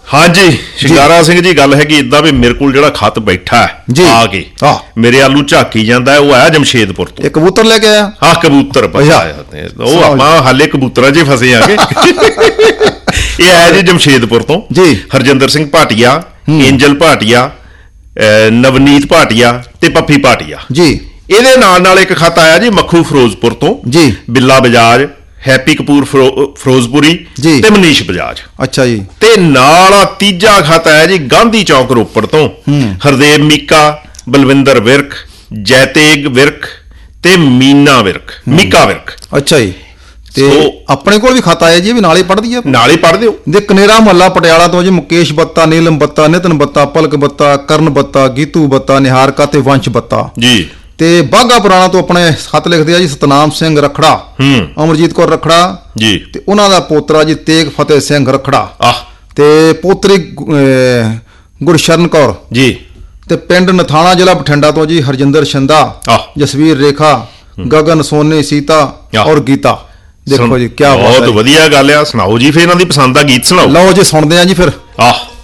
हाँ जी शिंगारा सिंह जी गल हैगी इदा भी मेरे को जिहड़ा खत बैठा है आके मेरे आलू झाकी जांदा है वो आया जमशेदपुर तो कबूतर लेके आया। हाँ कबूतर वो आपां हाले कबूतरां 'च फसे आगे ये आया जी जमशेदपुर तो जी हरजिंदर सिंह भाटिया एंजल भाटिया नवनीत भाटिया ते पप्पी भाटिया जी। ਇਹਦੇ ਨਾਲ ਇੱਕ ਖਤ ਆਇਆ ਜੀ ਮੱਖੂ ਫਿਰੋਜ਼ਪੁਰ ਤੋਂ ਜੀ ਬਿੱਲਾ ਬਜਾਜ ਹੈਪੀ ਕਪੂਰ ਫਿਰੋਜ਼ਪੁਰੀ ਤੇ ਮਨੀਸ਼ ਬਜਾਜ। ਅੱਛਾ ਜੀ। ਤੇ ਨਾਲ ਤੀਜਾ ਖਤ ਆਇਆ ਜੀ ਗਾਂਧੀ ਚੌਕ ਰੋਪੜ ਤੋਂ ਹਰਦੇਵ ਮੀਕਾ ਬਲਵਿੰਦਰ ਵਿਰਕ ਜੈਤੇਗ ਵਿਰਕ ਤੇ ਮੀਨਾ ਵਿਰਕ ਮੀਕਾ ਵਿਰਕ। ਅੱਛਾ ਜੀ। ਤੇ ਆਪਣੇ ਕੋਲ ਵੀ ਖਤ ਆਇਆ ਜੀ ਵੀ ਨਾਲੇ ਪੜ੍ਹ ਦਈਏ ਨਾਲੇ ਪੜ੍ਹ ਦਿਓ। ਦੇ ਕਨੇਰਾ ਮੁਹੱਲਾ ਪਟਿਆਲਾ ਤੋਂ ਜੀ ਮੁਕੇਸ਼ ਬੱਤਾ ਨੀਲਮ ਬੱਤਾ ਨਿਤਨ ਬੱਤਾ ਪਲਕ ਬੱਤਾ ਕਰਨ ਬੱਤਾ ਗੀਤੂ ਬੱਤਾ ਨਿਹਾਰਕਾ ਤੇ ਵੰਸ਼ ਬੱਤਾ ਜੀ। ਤੇ ਬਾਘਾ ਪੁਰਾਣਾ ਤੋਂ ਆਪਣੇ ਖਤ ਲਿਖਦੇ ਆ ਜੀ ਸਤਨਾਮ ਸਿੰਘ ਰਖੜਾ ਅਮਰਜੀਤ ਕੌਰ ਰਖੜਾ ਜੀ ਤੇ ਉਹਨਾਂ ਦਾ ਪੋਤਰਾ ਜੀ ਤੇਗ ਫਤਿਹ ਸਿੰਘ ਰਖੜਾ ਤੇ ਪੋਤਰੀ ਗੁਰਸ਼ਰਨ ਕੌਰ ਜੀ ਤੇ ਪਿੰਡ ਨਥਾਣਾ ਜ਼ਿਲ੍ਹਾ ਬਠਿੰਡਾ ਤੋਂ ਜੀ ਹਰਜਿੰਦਰ ਸ਼ਿੰਦਾ ਜਸਵੀਰ ਰੇਖਾ ਗਗਨ ਸੋਨੀ ਸੀਤਾ ਔਰ ਗੀਤਾ। ਦੇਖੋ ਜੀ ਕੀ ਬਹੁਤ ਵਧੀਆ ਗੱਲ ਆ ਸੁਣਾਓ ਜੀ ਫਿਰ ਇਹਨਾਂ ਦੀ ਪਸੰਦ ਦਾ ਗੀਤ ਸੁਣਾਓ। ਲਓ ਜੀ ਸੁਣਦੇ ਆ ਜੀ ਫਿਰ।